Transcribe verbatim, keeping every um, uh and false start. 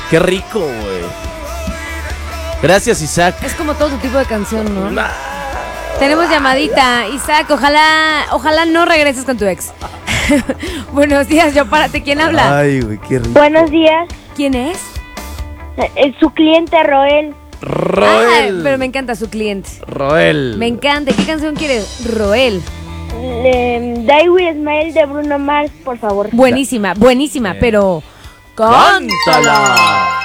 Qué rico, güey. Gracias, Isaac. Es como todo tu tipo de canción, ¿no? Nah. Tenemos llamadita. Isaac, ojalá, ojalá no regreses con tu ex. Buenos días, yo párate. ¿Quién habla? Ay, güey, qué rico. Buenos días. ¿Quién es? Eh, su cliente, Roel. Roel. Ah, pero me encanta su cliente. Roel. Me encanta. ¿Qué canción quieres? Roel. Eh, Die With Smile de Bruno Mars, por favor. Buenísima, buenísima, eh. pero... ¡Cántala!